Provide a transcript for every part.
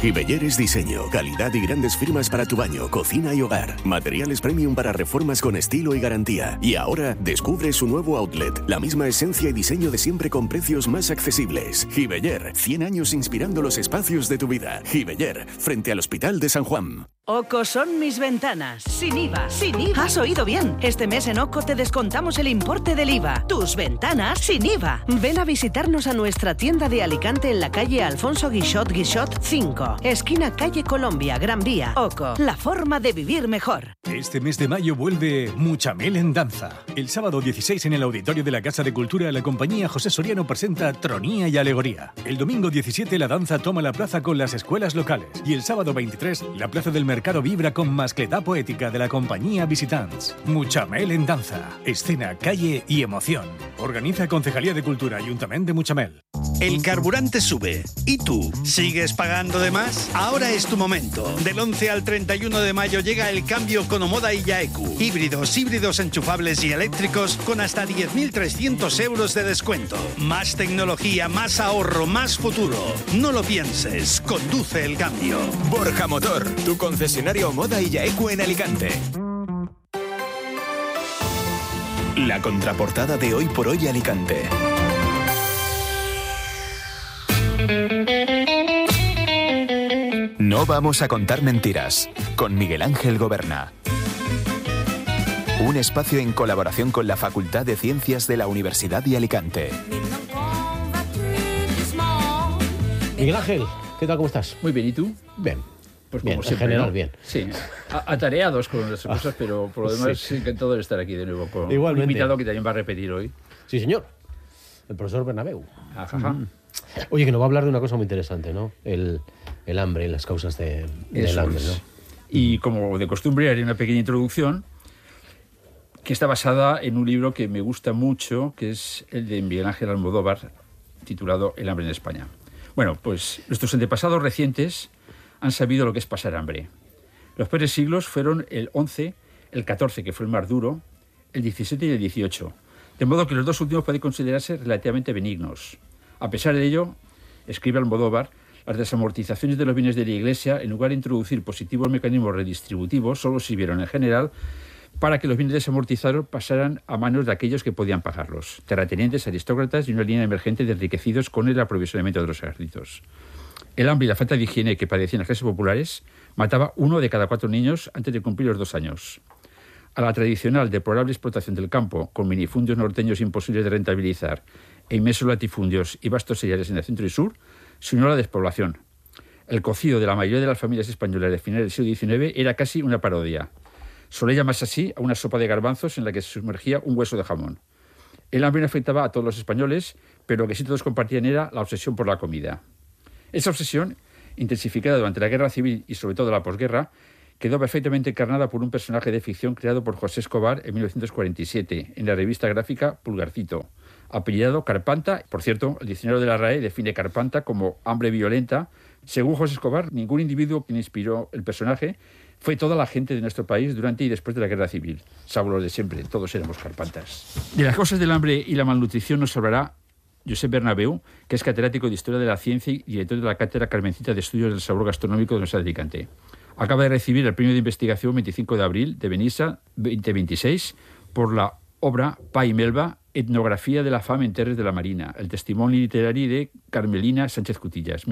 Giveller es diseño, calidad y grandes firmas para tu baño, cocina y hogar. Materiales premium para reformas con estilo y garantía. Y ahora descubre su nuevo outlet. La misma esencia y diseño de siempre con precios más accesibles. Giveller, 100 años inspirando los espacios de tu vida. Giveller, frente al Hospital de San Juan. OCO son mis ventanas, sin IVA. ¡Sin IVA! Has oído bien. Este mes en OCO te descontamos el importe del IVA. Tus ventanas sin IVA. Ven a visitarnos a nuestra tienda de Alicante en la calle Alfonso Guixot 5, esquina calle Colombia, Gran Vía. OCO, la forma de vivir mejor. Este mes de mayo vuelve Muchamel en danza. El sábado 16 en el auditorio de la Casa de Cultura, la compañía José Soriano presenta Tronía y Alegoría. El domingo 17 la danza toma la plaza con las escuelas locales. Y el sábado 23 la plaza del Mercado vibra con mascletá poética de la compañía Visitants. Muchamel en danza. Escena, calle y emoción. Organiza Concejalía de Cultura, Ayuntamiento de Muchamel. El carburante sube. ¿Y tú? ¿Sigues pagando de más? Ahora es tu momento. Del 11 al 31 de mayo llega el cambio con Omoda y Yaeku. Híbridos enchufables y eléctricos con hasta 10.300 euros de descuento. Más tecnología, más ahorro, más futuro. No lo pienses. Conduce el cambio. Borja Motor, tu concesionario Omoda y Yaeku en Alicante. La contraportada de Hoy por Hoy Alicante. No vamos a contar mentiras, con Miguel Ángel Goberna. Un espacio en colaboración con la Facultad de Ciencias de la Universidad de Alicante. Miguel Ángel, ¿qué tal? ¿Cómo estás? Muy bien, ¿y tú? Bien. Pues bien, como siempre, en general, ¿no? bien. Sí, atareados con las cosas, pero por lo demás Sí. encantado de estar aquí de nuevo con Igualmente. un invitado que también va a repetir hoy. Sí, señor. El profesor Bernabéu. Ajá. Oye, que nos va a hablar de una cosa muy interesante, ¿no? El hambre y las causas del hambre, ¿no? Y como de costumbre haré una pequeña introducción que está basada en un libro que me gusta mucho, que es el de Miguel Ángel Almodóvar, titulado El hambre en España. Bueno, pues nuestros antepasados recientes han sabido lo que es pasar hambre. Los peores siglos fueron el 11, el 14, que fue el más duro, el 17 y el 18. De modo que los dos últimos pueden considerarse relativamente benignos. A pesar de ello, escribe Almodóvar, las desamortizaciones de los bienes de la Iglesia, en lugar de introducir positivos mecanismos redistributivos, solo sirvieron en general para que los bienes desamortizados pasaran a manos de aquellos que podían pagarlos, terratenientes, aristócratas y una línea emergente de enriquecidos con el aprovisionamiento de los ejércitos. El hambre y la falta de higiene que padecían las clases populares mataba 1 de cada 4 niños antes de cumplir los 2 años. A la tradicional deplorable explotación del campo, con minifundios norteños imposibles de rentabilizar e inmensos latifundios y vastos cereales en el centro y sur, se unió la despoblación. El cocido de la mayoría de las familias españolas de finales del siglo XIX era casi una parodia. Solía llamarse así a una sopa de garbanzos en la que se sumergía un hueso de jamón. El hambre no afectaba a todos los españoles, pero lo que sí todos compartían era la obsesión por la comida. Esa obsesión, intensificada durante la Guerra Civil y sobre todo la posguerra, quedó perfectamente encarnada por un personaje de ficción creado por José Escobar en 1947 en la revista gráfica Pulgarcito, apellidado Carpanta. Por cierto, el diccionario de la RAE define Carpanta como hambre violenta. Según José Escobar, ningún individuo que inspiró el personaje fue toda la gente de nuestro país durante y después de la Guerra Civil, salvo los de siempre, todos éramos carpantas. De las causas del hambre y la malnutrición nos hablará Josep Bernabéu, que es catedrático de Historia de la Ciencia y director de la Cátedra Carmencita de Estudios del Sabor Gastronómico de la Universidad de Alicante. Acaba de recibir el premio de investigación 25 de abril de Benissa 2026 por la obra Pa i Melva, Etnografía de la fam en Terres de la Marina, el testimonio literario de Carmelina Sánchez Cutillas,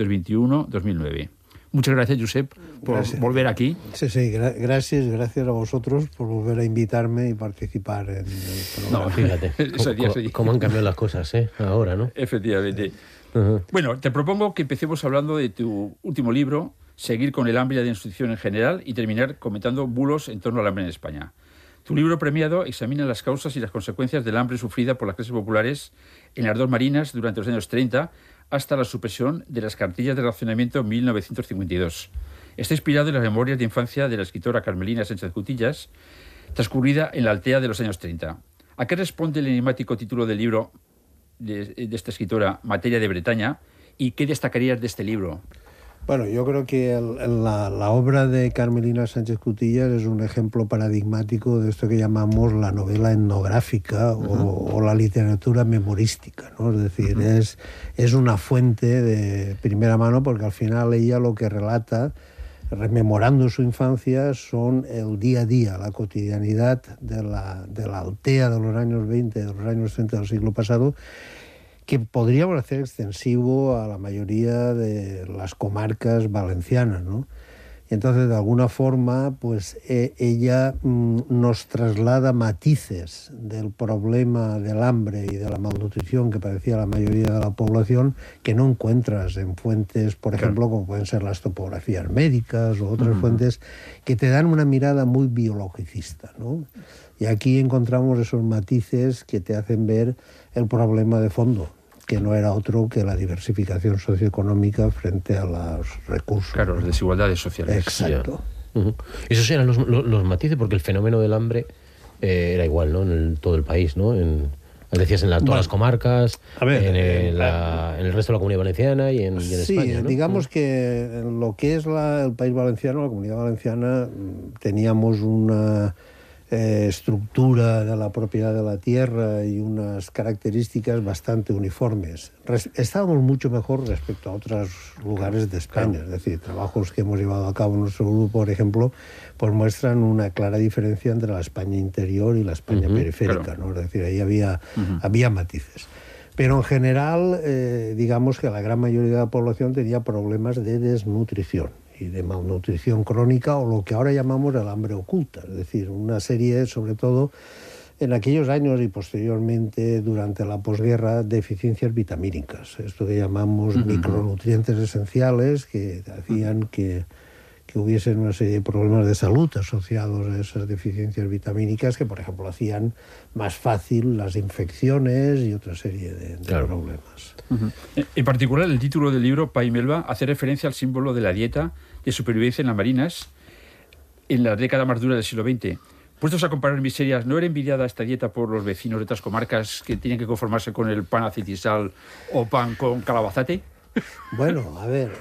1921-2009. Muchas gracias, Josep, por volver aquí. Sí, gracias a vosotros por volver a invitarme y participar en el programa. No, fíjate, cómo han cambiado las cosas, ahora, ¿no? Efectivamente. Uh-huh. Bueno, te propongo que empecemos hablando de tu último libro, seguir con el hambre y la desnutrición en general y terminar comentando bulos en torno al hambre en España. Tu libro premiado examina las causas y las consecuencias del hambre sufrida por las clases populares en las dos marinas durante los años 30 hasta la supresión de las cartillas de racionamiento en 1952. Está inspirado en las memorias de infancia de la escritora Carmelina Sánchez Cutillas, transcurrida en la Altea de los años 30. ¿A qué responde el enigmático título del libro de esta escritora, Materia de Bretaña? ¿Y qué destacarías de este libro? Bueno, yo creo que la obra de Carmelina Sánchez Cutillas es un ejemplo paradigmático de esto que llamamos la novela etnográfica o la literatura memorística, ¿no? Es decir, es una fuente de primera mano, porque al final ella lo que relata, rememorando su infancia, son el día a día, la cotidianidad de la Altea de los años 20, de los años 30 del siglo pasado, que podríamos hacer extensivo a la mayoría de las comarcas valencianas, ¿no? Y entonces, de alguna forma, pues ella nos traslada matices del problema del hambre y de la malnutrición que padecía la mayoría de la población, que no encuentras en fuentes, por ejemplo, como pueden ser las topografías médicas o otras fuentes, que te dan una mirada muy biologicista, ¿no? Y aquí encontramos esos matices que te hacen ver el problema de fondo, que no era otro que la diversificación socioeconómica frente a los recursos. Claro, las desigualdades sociales. Exacto. Esos eran los matices, porque el fenómeno del hambre era igual, ¿no? En todo el país, ¿no? Decías en todas las comarcas, en el resto de la Comunidad Valenciana y en España, ¿no? Digamos que en lo que es el país valenciano, la Comunidad Valenciana, teníamos una estructura de la propiedad de la tierra y unas características bastante uniformes. Estábamos mucho mejor respecto a otros lugares de España. Es decir, trabajos que hemos llevado a cabo en nuestro grupo, por ejemplo, pues muestran una clara diferencia entre la España interior y la España periférica, ¿no? Es decir, ahí había matices. Pero en general, digamos que la gran mayoría de la población tenía problemas de desnutrición y de malnutrición crónica, o lo que ahora llamamos el hambre oculta, es decir, una serie, sobre todo en aquellos años y posteriormente durante la posguerra, deficiencias vitamínicas, esto que llamamos micronutrientes esenciales, que hacían que hubiesen una serie de problemas de salud asociados a esas deficiencias vitamínicas, que por ejemplo hacían más fácil las infecciones y otra serie de problemas. En particular, el título del libro, Pa i Melva, hace referencia al símbolo de la dieta de supervivencia en las marinas en la década más dura del siglo XX. Puestos a comparar miserias, ¿no era envidiada esta dieta por los vecinos de otras comarcas que tenían que conformarse con el pan aceite y sal o pan con calabazate? Bueno, a ver...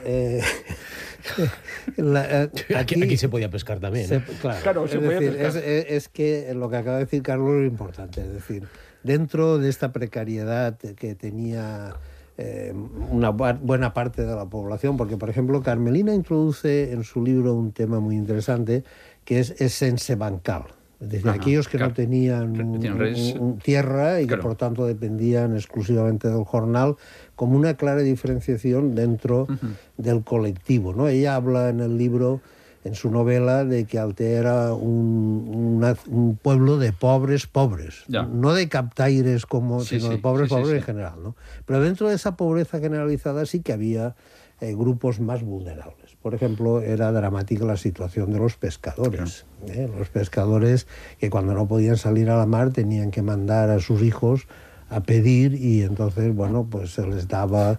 aquí se podía pescar también, ¿no? Claro, se podía pescar. Es que lo que acaba de decir Carlos es importante. Es decir, dentro de esta precariedad que tenía una buena parte de la población, porque, por ejemplo, Carmelina introduce en su libro un tema muy interesante, que es sense bancal. Es decir, aquellos que no tenían tierra y que por tanto dependían exclusivamente del jornal, como una clara diferenciación dentro del colectivo, ¿no? Ella habla en el libro, en su novela, de que Altea era un pueblo de pobres, no de captaires sino de pobres en general, ¿no? Pero dentro de esa pobreza generalizada sí que había grupos más vulnerables. Por ejemplo, era dramática la situación de los pescadores. Los pescadores que cuando no podían salir a la mar tenían que mandar a sus hijos a pedir, y entonces, bueno, pues se les daba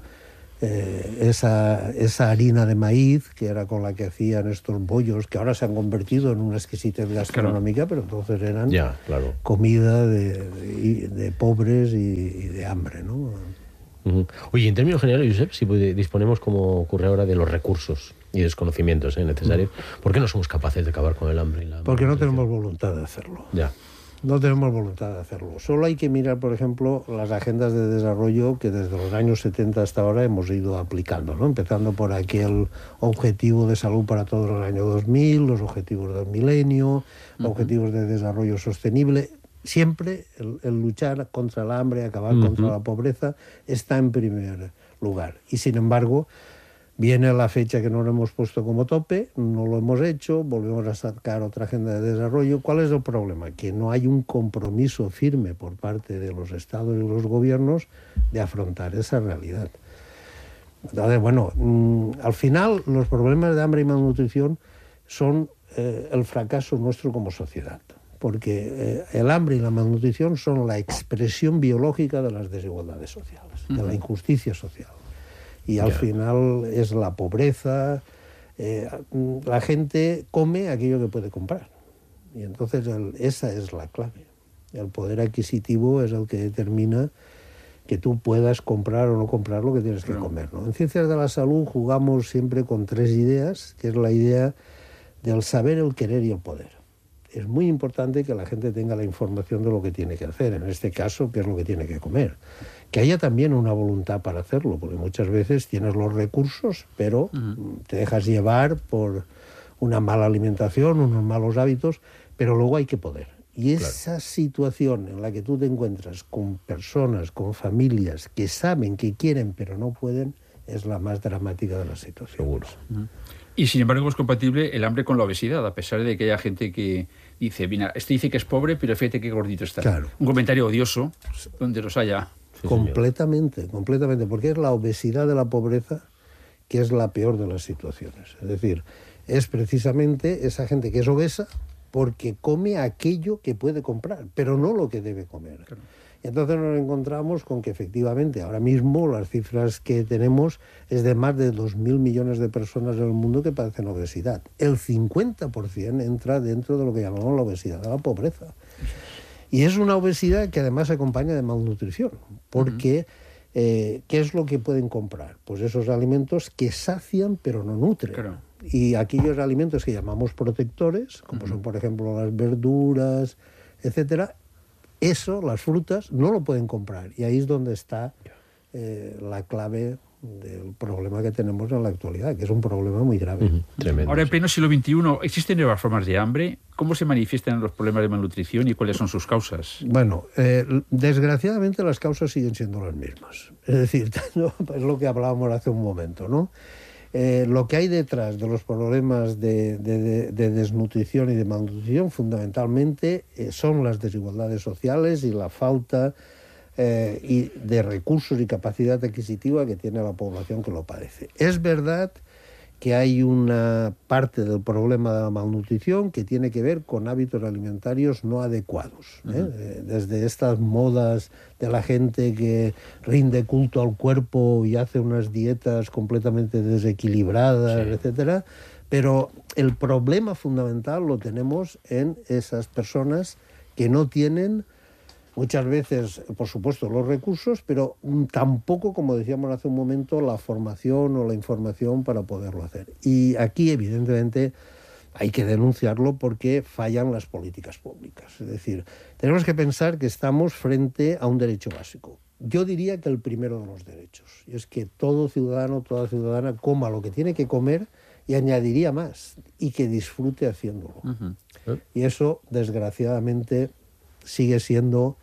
esa harina de maíz, que era con la que hacían estos bollos, que ahora se han convertido en una exquisitez gastronómica, pero entonces eran comida de pobres y de hambre, ¿no? Oye, en términos generales, Josep, si disponemos, como ocurre ahora, de los recursos y desconocimientos necesarios, ¿por qué no somos capaces de acabar con el hambre? Porque no tenemos voluntad de hacerlo. No tenemos voluntad de hacerlo. Solo hay que mirar, por ejemplo, las agendas de desarrollo que desde los años 70 hasta ahora hemos ido aplicando, ¿no? Empezando por aquel objetivo de salud para todos en el año 2000, los objetivos del milenio, objetivos de desarrollo sostenible. Siempre el luchar contra el hambre, acabar contra la pobreza, está en primer lugar. Y sin embargo, viene la fecha que no lo hemos puesto como tope, no lo hemos hecho, volvemos a sacar otra agenda de desarrollo. ¿Cuál es el problema? Que no hay un compromiso firme por parte de los estados y los gobiernos de afrontar esa realidad. Entonces, bueno, al final los problemas de hambre y malnutrición son el fracaso nuestro como sociedad. Porque el hambre y la malnutrición son la expresión biológica de las desigualdades sociales, de la injusticia social. Y al final es la pobreza. La gente come aquello que puede comprar. Y entonces esa es la clave. El poder adquisitivo es el que determina que tú puedas comprar o no comprar lo que tienes que comer, ¿no? En Ciencias de la Salud jugamos siempre con 3 ideas, que es la idea del saber, el querer y el poder. Es muy importante que la gente tenga la información de lo que tiene que hacer, en este caso, qué es lo que tiene que comer. Que haya también una voluntad para hacerlo, porque muchas veces tienes los recursos, pero te dejas llevar por una mala alimentación, unos malos hábitos, pero luego hay que poder. Y esa situación en la que tú te encuentras con personas, con familias que saben que quieren pero no pueden, es la más dramática de la situación. Seguro. Y sin embargo es compatible el hambre con la obesidad, a pesar de que haya gente que dice, mira, este dice que es pobre, pero fíjate qué gordito está. Claro. Un comentario odioso, donde los haya. Sí, completamente, porque es la obesidad de la pobreza que es la peor de las situaciones. Es decir, es precisamente esa gente que es obesa porque come aquello que puede comprar, pero no lo que debe comer. Claro. Y entonces nos encontramos con que efectivamente ahora mismo las cifras que tenemos es de más de 2.000 millones de personas en el mundo que padecen obesidad. El 50% entra dentro de lo que llamamos la obesidad de la pobreza. Y es una obesidad que además se acompaña de malnutrición, porque ¿qué es lo que pueden comprar? Pues esos alimentos que sacian pero no nutren. Claro. Y aquellos alimentos que llamamos protectores, como son por ejemplo las verduras, etcétera, eso, las frutas, no lo pueden comprar. Y ahí es donde está la clave del problema que tenemos en la actualidad, que es un problema muy grave. Tremendo. Ahora, en pleno siglo XXI, ¿existen nuevas formas de hambre? ¿Cómo se manifiestan los problemas de malnutrición y cuáles son sus causas? Bueno, desgraciadamente las causas siguen siendo las mismas. Es decir, ¿no? Es lo que hablábamos hace un momento, ¿no? Lo que hay detrás de los problemas de desnutrición y de malnutrición fundamentalmente son las desigualdades sociales y la falta y de recursos y capacidad adquisitiva que tiene la población que lo padece. Es verdad que hay una parte del problema de la malnutrición que tiene que ver con hábitos alimentarios no adecuados, desde estas modas de la gente que rinde culto al cuerpo y hace unas dietas completamente desequilibradas, etcétera, pero el problema fundamental lo tenemos en esas personas que no tienen muchas veces, por supuesto, los recursos, pero tampoco, como decíamos hace un momento, la formación o la información para poderlo hacer. Y aquí, evidentemente, hay que denunciarlo porque fallan las políticas públicas. Es decir, tenemos que pensar que estamos frente a un derecho básico. Yo diría que el primero de los derechos. Y es que todo ciudadano, toda ciudadana coma lo que tiene que comer y añadiría más, y que disfrute haciéndolo. Y eso, desgraciadamente, sigue siendo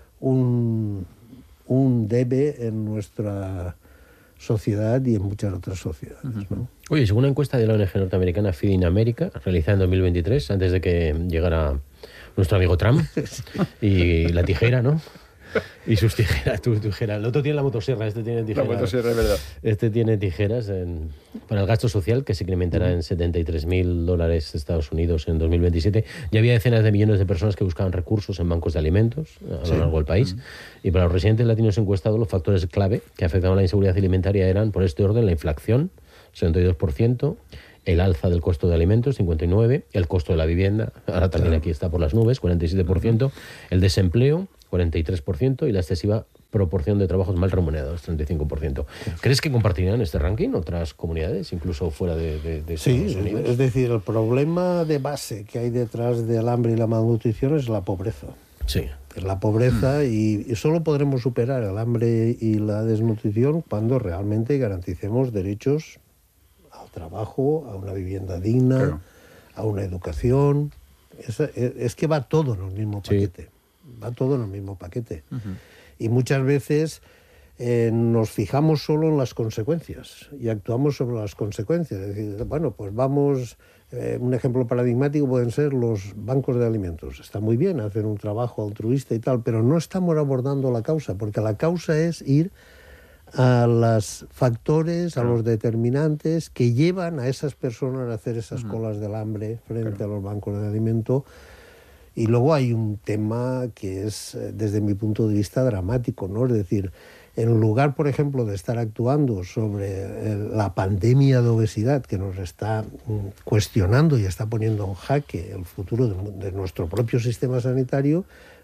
un debe en nuestra sociedad y en muchas otras sociedades, ¿no? Oye, según una encuesta de la ONG norteamericana Feed in America, realizada en 2023, antes de que llegara nuestro amigo Trump y la tijera, ¿no? Y sus tijeras, tu tijera. El otro tiene la motosierra, este tiene tijeras. La motosierra, es verdad. Este tiene tijeras para el gasto social, que se incrementará en $73.000 de Estados Unidos en 2027. Ya había decenas de millones de personas que buscaban recursos en bancos de alimentos a lo largo del país. Y para los residentes latinos encuestados, los factores clave que afectaban a la inseguridad alimentaria eran, por este orden, la inflación, 62%, el alza del costo de alimentos, 59%, el costo de la vivienda, ahora también aquí está por las nubes, 47%, el desempleo, 43%, y la excesiva proporción de trabajos mal remunerados, 35%. ¿Crees que compartirían este ranking otras comunidades, incluso fuera de Estados Unidos? Es decir, el problema de base que hay detrás del hambre y la malnutrición es la pobreza. Sí. Es la pobreza y solo podremos superar el hambre y la desnutrición cuando realmente garanticemos derechos al trabajo, a una vivienda digna, a una educación. Es que va todo en el mismo paquete. Va todo en el mismo paquete. Y muchas veces nos fijamos solo en las consecuencias y actuamos sobre las consecuencias. Es decir, bueno, pues vamos... un ejemplo paradigmático pueden ser los bancos de alimentos. Está muy bien hacer un trabajo altruista y tal, pero no estamos abordando la causa, porque la causa es ir a los factores, a los determinantes que llevan a esas personas a hacer esas colas del hambre frente a los bancos de alimento. Y luego hay un tema que es, desde mi punto de vista, dramático, ¿no? Es decir, en lugar, por ejemplo, de estar actuando sobre la pandemia de obesidad que nos está cuestionando y está poniendo en jaque el futuro de nuestro propio sistema sanitario,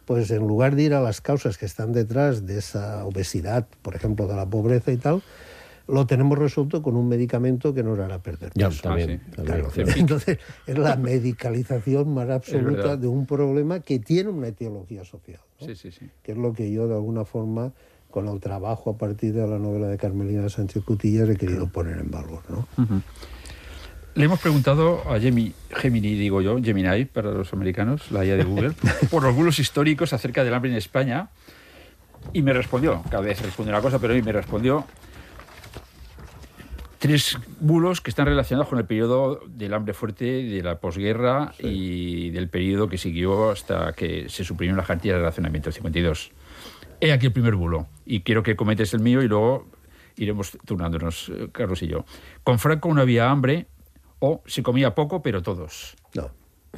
pues en lugar de ir a las causas que están detrás de esa obesidad, por ejemplo, de la pobreza y tal, lo tenemos resuelto con un medicamento que nos hará perder peso. Ya, también. Claro. Entonces, es la medicalización más absoluta de un problema que tiene una etiología social, ¿no? Sí. Que es lo que yo, de alguna forma, con el trabajo a partir de la novela de Carmelina Sánchez Cutillas, he querido poner en valor, ¿no? Le hemos preguntado a Gemini, para los americanos, la IA de Google, por los bulos históricos acerca del hambre en España, y me respondió, cada vez responde una cosa, pero hoy me respondió 3 bulos que están relacionados con el periodo del hambre fuerte, de la posguerra y del periodo que siguió hasta que se suprimió la cartilla de racionamiento, el 52. He aquí el primer bulo, y quiero que comentes el mío y luego iremos turnándonos, Carlos y yo. Con Franco no había hambre, o se comía poco, pero todos. No.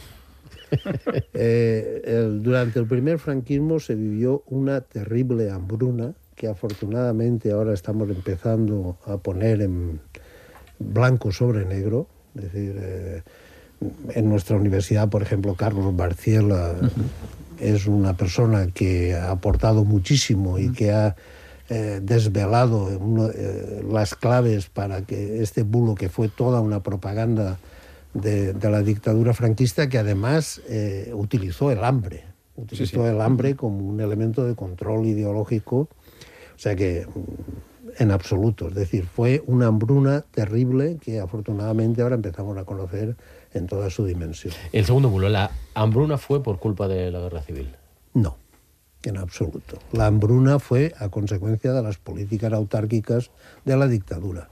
Durante el primer franquismo se vivió una terrible hambruna que afortunadamente ahora estamos empezando a poner en blanco sobre negro. Es decir, en nuestra universidad, por ejemplo, Carlos Barciela es una persona que ha aportado muchísimo y que ha desvelado las claves para que este bulo, que fue toda una propaganda de la dictadura franquista, que además utilizó el hambre. El hambre como un elemento de control ideológico. O sea que, en absoluto, es decir, fue una hambruna terrible que afortunadamente ahora empezamos a conocer en toda su dimensión. El segundo bulo, ¿la hambruna fue por culpa de la guerra civil? No, en absoluto. La hambruna fue a consecuencia de las políticas autárquicas de la dictadura.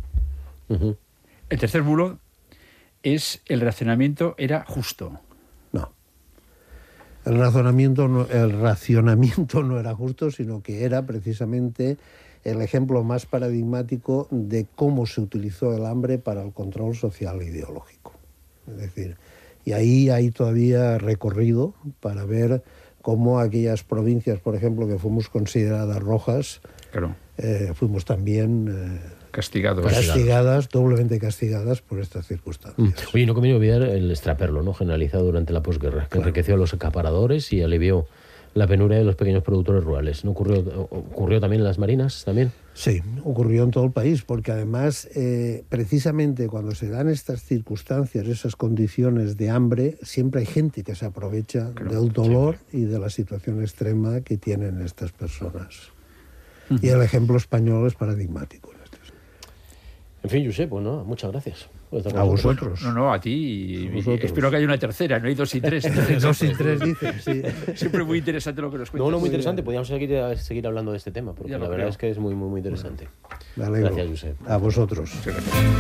El tercer bulo es: el racionamiento era justo. No. El racionamiento no era justo, sino que era precisamente el ejemplo más paradigmático de cómo se utilizó el hambre para el control social e ideológico. Es decir, y ahí hay todavía recorrido para ver cómo aquellas provincias, por ejemplo, que fuimos consideradas rojas, fuimos también doblemente castigadas por estas circunstancias. Oye, no conviene olvidar el extraperlo, ¿no?, generalizado durante la posguerra, que enriqueció a los acaparadores y alivió la penuria de los pequeños productores rurales. ¿No ocurrió también en las marinas? ¿También? Sí, ocurrió en todo el país, porque además, precisamente cuando se dan estas circunstancias, esas condiciones de hambre, siempre hay gente que se aprovecha del dolor y de la situación extrema que tienen estas personas. Y el ejemplo español es paradigmático. En fin, Josep, pues no, muchas gracias. A vosotros. No, a ti. Espero que haya una tercera, no hay 2 y 3. 2 y 3 dicen, sí. Siempre muy interesante lo que nos cuentas. No, muy interesante. Podríamos seguir hablando de este tema, porque la verdad es que es muy, muy, muy interesante. Me alegro. Gracias, Josep. A vosotros.